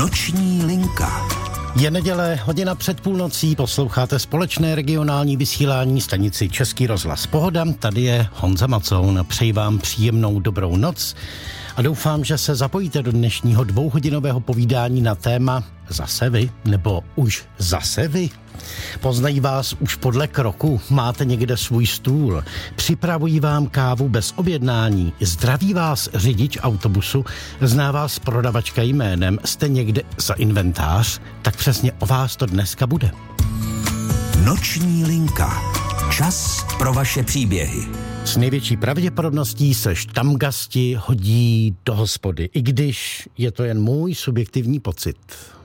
Noční linka. Je neděle, hodina před půlnocí, posloucháte společné regionální vysílání stanici Český rozhlas Pohoda. Tady je Honza Macoun, přeji vám příjemnou dobrou noc a doufám, že se zapojíte do dnešního dvouhodinového povídání na téma Zase vy, nebo už zase vy. Poznají vás už podle kroku, máte někde svůj stůl, připravují vám kávu bez objednání, zdraví vás řidič autobusu, zná vás prodavačka jménem, jste někde za inventář, tak přesně o vás to dneska bude. Noční linka. Čas pro vaše příběhy. S největší pravděpodobností se štamgasti hodí do hospody, i když je to jen můj subjektivní pocit.